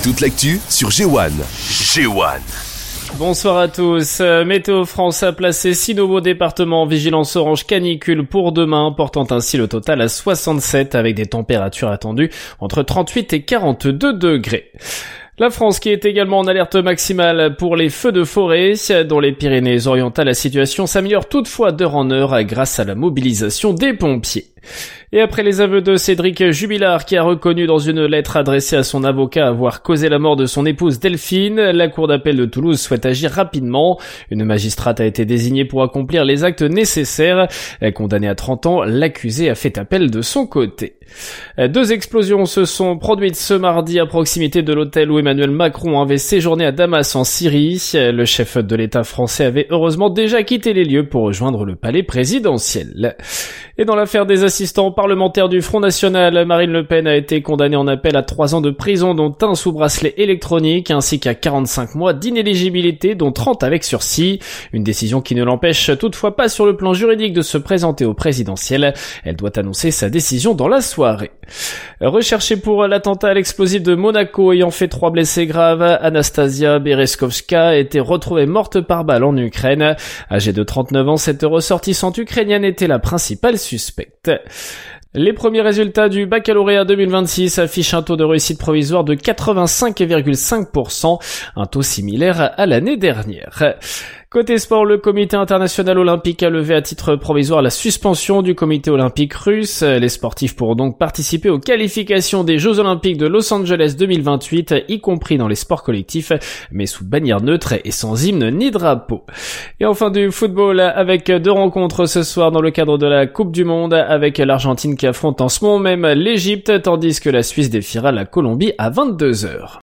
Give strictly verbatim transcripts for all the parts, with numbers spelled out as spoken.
Toute l'actu sur G un. G un. Bonsoir à tous. Météo France a placé six nouveaux départements en vigilance orange canicule pour demain, portant ainsi le total à soixante-sept avec des températures attendues entre trente-huit et quarante-deux degrés. La France qui est également en alerte maximale pour les feux de forêt. Dans les Pyrénées-Orientales, la situation s'améliore toutefois d'heure en heure grâce à la mobilisation des pompiers. Et après les aveux de Cédric Jubilard qui a reconnu dans une lettre adressée à son avocat avoir causé la mort de son épouse Delphine, la cour d'appel de Toulouse souhaite agir rapidement. Une magistrate a été désignée pour accomplir les actes nécessaires. Condamné à trente ans, l'accusé a fait appel de son côté. Deux explosions se sont produites ce mardi à proximité de l'hôtel où Emmanuel Macron avait séjourné à Damas en Syrie. Le chef de l'État français avait heureusement déjà quitté les lieux pour rejoindre le palais présidentiel. Et dans l'affaire des assistants parlementaires du Front National, Marine Le Pen a été condamnée en appel à trois ans de prison, dont un sous bracelet électronique, ainsi qu'à quarante-cinq mois d'inéligibilité, dont trente avec sursis. Une décision qui ne l'empêche toutefois pas sur le plan juridique de se présenter au présidentiel. Elle doit annoncer sa décision dans la soirée. Recherchée pour l'attentat à l'explosif de Monaco ayant fait trois blessés graves, Anastasia Bereskovska a été retrouvée morte par balle en Ukraine. Âgée de trente-neuf ans, cette ressortissante ukrainienne était la principale suspecte. Les premiers résultats du baccalauréat deux mille vingt-six affichent un taux de réussite provisoire de quatre-vingt-cinq virgule cinq pour cent, un taux similaire à l'année dernière. Côté sport, le comité international olympique a levé à titre provisoire la suspension du comité olympique russe. Les sportifs pourront donc participer aux qualifications des Jeux olympiques de Los Angeles deux mille vingt-huit, y compris dans les sports collectifs, mais sous bannière neutre et sans hymne ni drapeau. Et enfin du football, avec deux rencontres ce soir dans le cadre de la Coupe du Monde, avec l'Argentine qui affronte en ce moment même l'Égypte, tandis que la Suisse défiera la Colombie à vingt-deux heures.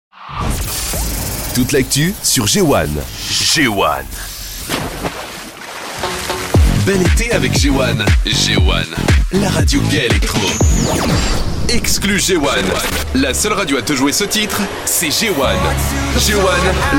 Toute l'actu sur G un. G un. Bel été avec G un. G un, la radio gay électro. Exclu G un. La seule radio à te jouer ce titre, c'est G un. G un.